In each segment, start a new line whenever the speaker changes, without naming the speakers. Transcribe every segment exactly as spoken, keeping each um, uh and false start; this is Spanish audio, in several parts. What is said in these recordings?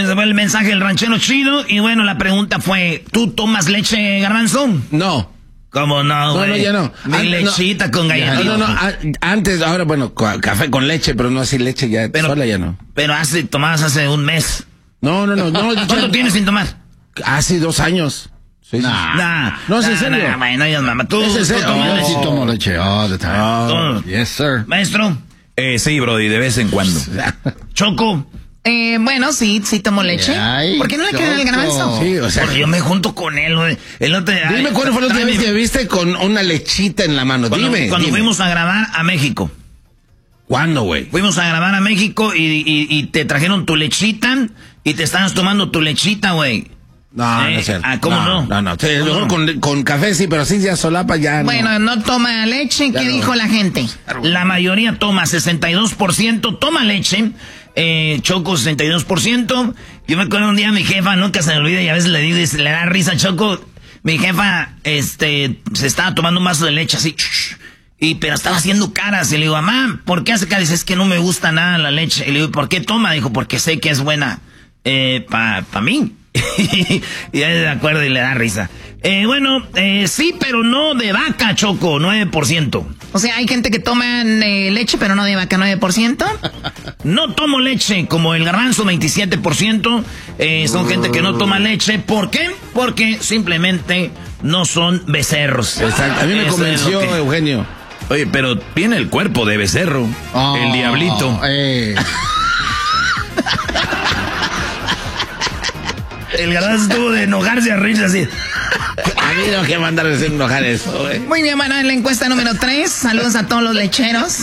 ese fue el mensaje del ranchero chido. Y bueno, la pregunta fue, ¿tú tomas leche, Garbanzo?
No.
¿Cómo no, güey?
No, no, ya no.
Mi
An
lechita
no,
con galletita.
No, no, no. A antes, ahora, bueno, café con leche, pero no así leche ya
pero,
sola, ya no.
Pero hace, tomabas hace un mes.
No, no, no. no
¿Cuánto tienes sin tomar?
Hace dos años. Sí,
nah, nah,
no, es
nah,
en serio.
Nah, man, no, mamá. Tú,
¿Es en serio?
tú tomas
Oh,
leche.
Sí tomo leche all the time.
Oh.
Yes, sir.
Maestro.
Eh, sí, Brody, de vez en cuando.
Choco.
Eh, bueno, sí, sí tomo leche.
Ay,
¿Por qué no le queda el Garbanzo?
Sí, o sea.
Porque yo me junto con él, güey. El otro,
Dime cuándo fue la última vez que viste con una lechita en la mano.
Cuando,
dime.
Cuando
dime.
fuimos a grabar a México.
¿Cuándo, güey?
Fuimos a grabar a México y, y, y te trajeron tu lechita y te estabas tomando tu lechita, güey.
No,
eh,
no es cierto.
Ah, ¿cómo no?
No, no. no. Sí,
¿Cómo
no?
no?
Con, con café sí, pero así ya solapa ya
Bueno, no toma leche. ¿Qué
no.
dijo la gente?
La mayoría toma, sesenta y dos por ciento toma leche. Eh, Choco, sesenta y dos por ciento. Yo me acuerdo un día mi jefa, nunca se me olvida, y a veces le digo, y se le da risa a Choco. Mi jefa, este, se estaba tomando un vaso de leche así, y pero estaba haciendo caras. Y le digo, mamá, ¿por qué hace caras? Dice, es que no me gusta nada la leche. Y le digo, ¿por qué toma? Dijo, porque sé que es buena eh, para pa mí. Y ahí de acuerdo y le da risa. Eh, bueno, eh, sí, pero no de vaca, Choco, nueve por ciento.
O sea, hay gente que toma eh, leche, pero no de vaca, nueve por ciento.
No tomo leche, como el Garbanzo, veintisiete por ciento. Eh, son gente que no toma leche. ¿Por qué? Porque simplemente no son becerros.
Exacto. A mí me
Eso
convenció,
es lo que...
Eugenio.
Oye, pero tiene el cuerpo de becerro.
Oh,
el diablito.
Eh.
El Garbanzo estuvo de enojarse a reírse así.
A mí no que mandar a enojar eso, güey.
Muy bien, bueno, en la encuesta número tres. Saludos a todos los lecheros.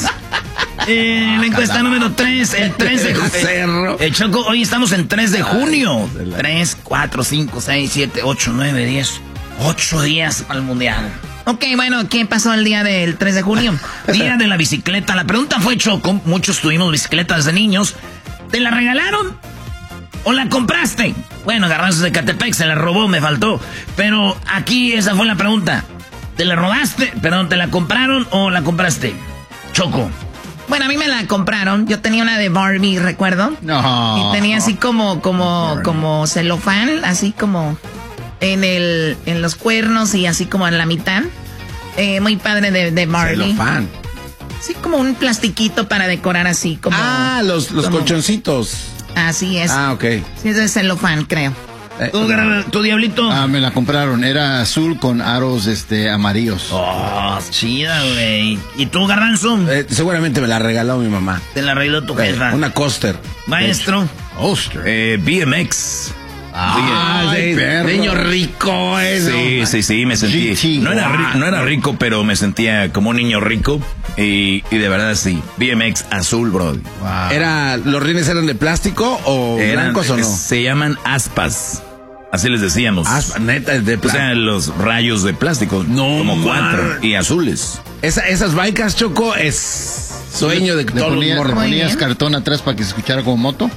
Eh, la encuesta número tres, el tres de junio. El Choco, hoy estamos en tres de junio. tres, cuatro, cinco, seis, siete, ocho, nueve, diez. ocho días para el mundial.
Ok, bueno, ¿qué pasó el día del tres de junio?
Día de la bicicleta. La pregunta fue, Choco, muchos tuvimos bicicletas de niños. ¿Te la regalaron o la compraste? Bueno, Garbanzos de Catepec se la robó, me faltó. Pero aquí esa fue la pregunta. ¿Te la robaste? Perdón, ¿te la compraron o la compraste? Choco.
Bueno, a mí me la compraron. Yo tenía una de Barbie, recuerdo.
No.
Y tenía así como, como, como celofán, así como en el, en los cuernos y así como en la mitad. Eh, muy padre de, de Barbie.
Celofán.
Sí, como un plastiquito para decorar así como.
Ah, los, los
como,
colchoncitos.
Así es.
Ah, ok.
Sí, es de celofán, creo.
Eh,
¿Tú, tu diablito?
Ah, me la compraron. Era azul con aros este amarillos.
Oh, chida, güey. ¿Y tú, Garbanzo?
eh, seguramente me la regaló mi mamá.
Te la arregló tu
Eh,
jefa.
una coaster.
Maestro.
Oster.
Eh, B M X.
Ah,
Ay,
sí,
perro.
niño rico eso.
Sí, sí, sí, me sentí.
G T.
No era, ri- no era rico, pero me sentía como un niño rico. Y, y de verdad sí. B M X azul, bro.
Wow.
Era, ¿los rines eran de plástico o
Eran-
blancos o no?
Se llaman aspas. Así les decíamos.
Ah, neta, es de
O
plástico.
sea, los rayos de plástico.
No,
como
man.
cuatro. Y azules.
Esa, esas bikes, Choco, es sueño de
¿Le
todos
ponías,
los
le
morros.
Muy
ponías
bien.
cartón atrás para que se escuchara como moto?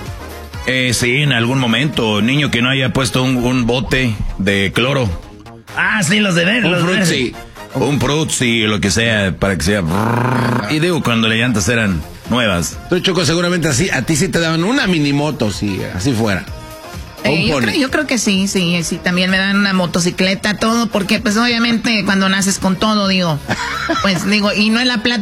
Eh, sí, en algún momento. Niño que no haya puesto un, un bote de cloro.
Ah, sí, los de ver.
Un
los de ver.
frutzi.
Un Fruitsy o lo que sea, para que sea. Y digo, cuando las llantas eran nuevas.
Tú, Choco, seguramente así, a ti sí te daban una mini moto, si así fuera. O un
Eh, yo,
pony.
creo, yo creo que sí, sí, sí, también me dan una motocicleta, todo, porque pues obviamente cuando naces con todo, digo, pues digo, y no es la plata